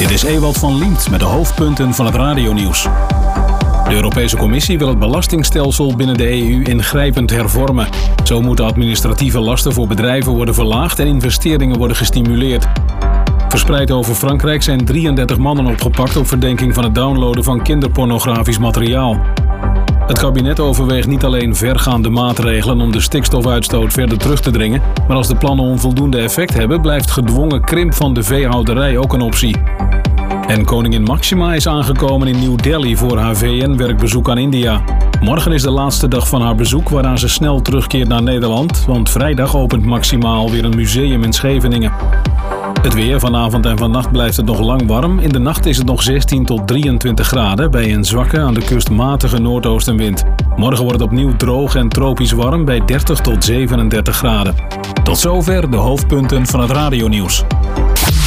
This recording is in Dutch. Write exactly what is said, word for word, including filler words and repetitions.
Dit is Ewald van Liemt met de hoofdpunten van het radionieuws. De Europese Commissie wil het belastingstelsel binnen de E U ingrijpend hervormen. Zo moeten administratieve lasten voor bedrijven worden verlaagd en investeringen worden gestimuleerd. Verspreid over Frankrijk zijn drieëndertig mannen opgepakt op verdenking van het downloaden van kinderpornografisch materiaal. Het kabinet overweegt niet alleen vergaande maatregelen om de stikstofuitstoot verder terug te dringen, maar als de plannen onvoldoende effect hebben, blijft gedwongen krimp van de veehouderij ook een optie. En koningin Maxima is aangekomen in New Delhi voor haar V N-werkbezoek aan India. Morgen is de laatste dag van haar bezoek, waarna ze snel terugkeert naar Nederland, want vrijdag opent Maxima alweer een museum in Scheveningen. Het weer, vanavond en vannacht blijft het nog lang warm. In de nacht is het nog zestien tot drieëntwintig graden bij een zwakke, aan de kust matige noordoostenwind. Morgen wordt het opnieuw droog en tropisch warm bij dertig tot zevenendertig graden. Tot zover de hoofdpunten van het radionieuws.